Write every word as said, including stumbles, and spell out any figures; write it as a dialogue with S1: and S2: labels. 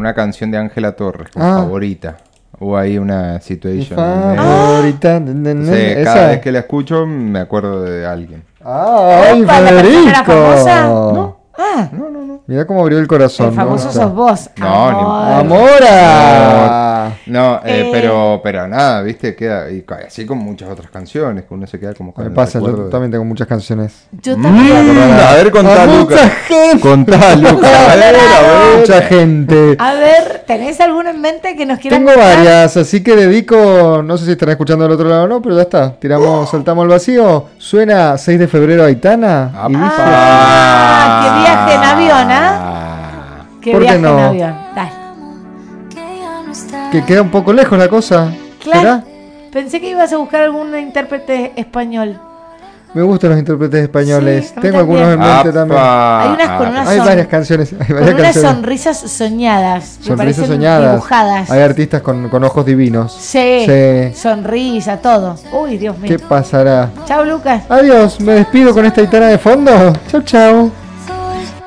S1: una canción de Ángela Torres, como
S2: Ah.
S1: favorita. Hubo ahí una situation.
S2: Mi
S1: donde-
S2: favorita.
S1: Entonces,
S2: Esa.
S1: cada vez que la escucho me acuerdo de alguien.
S2: ¡Ay,
S3: Opa, ¿la persona era famosa?
S2: Federico!
S3: Ah,
S1: No, no, no.
S2: Mirá cómo abrió el corazón.
S3: el famoso
S2: ¿no?
S3: sos vos.
S1: No, ni-
S3: Amor.
S2: ¡Amora!
S1: No, eh,
S3: Eh.
S1: pero, pero nada, viste, queda y ca- así con muchas otras canciones que uno se queda como con
S2: Me
S1: el
S2: pasa,
S1: recuerdo
S2: yo
S1: de-
S2: también tengo muchas canciones.
S3: Yo
S1: Mm,
S3: también.
S1: a ver, contá,
S2: A mucha
S1: Lucas.
S2: gente.
S1: Contá, Lucas. A ver, a ver.
S2: Mucha gente.
S3: A ver, ¿tenés alguno en mente que nos quieran
S2: Tengo
S3: contar?
S2: varias, así que dedico, no sé si estarán escuchando del otro lado o no, pero ya está. Tiramos, saltamos al vacío. Suena seis de febrero Aitana. Y dice,
S3: Ah, qué viaje en avión, ¿ah?
S1: Ah.
S3: Qué
S2: ¿por qué
S3: viaje
S2: no?
S3: en avión. Dale.
S2: que queda un poco lejos la cosa.
S3: Claro.
S2: ¿Será?
S3: Pensé que ibas a buscar algún intérprete español.
S2: Me gustan los intérpretes españoles.
S3: Sí, a mí
S2: Tengo algunos en
S3: también.
S2: mente también.
S1: Apa.
S3: Hay unas con
S1: Ah,
S3: unas
S2: Hay
S3: son-
S2: varias canciones. Hay
S3: Con
S2: varias
S3: unas
S2: canciones.
S3: sonrisas soñadas. Me
S2: Sonrisas
S3: parecen
S2: soñadas.
S3: dibujadas.
S2: Hay artistas con, con ojos divinos.
S3: Sí,
S2: Sí.
S3: sonrisa, todo. Uy, Dios mío.
S2: ¿Qué pasará?
S3: Chao, Lucas.
S2: Adiós, me despido con esta Aitana de fondo. Chau, chau.